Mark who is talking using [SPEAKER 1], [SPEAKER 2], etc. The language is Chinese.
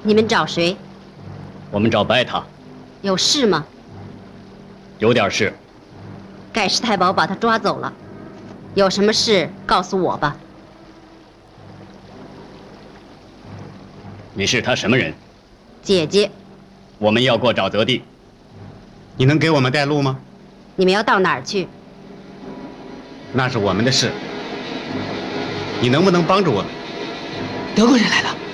[SPEAKER 1] 你们找谁？
[SPEAKER 2] 我们找白塔，
[SPEAKER 1] 有事吗？
[SPEAKER 2] 有点事。
[SPEAKER 1] 盖世太保把他抓走了，有什么事告诉我吧。
[SPEAKER 2] 你是他什么人？
[SPEAKER 1] 姐姐。
[SPEAKER 2] 我们要过沼泽地，
[SPEAKER 3] 你能给我们带路吗？
[SPEAKER 1] 你们要到哪儿去？
[SPEAKER 3] 那是我们的事，你能不能帮助我们？
[SPEAKER 4] 德国人来了。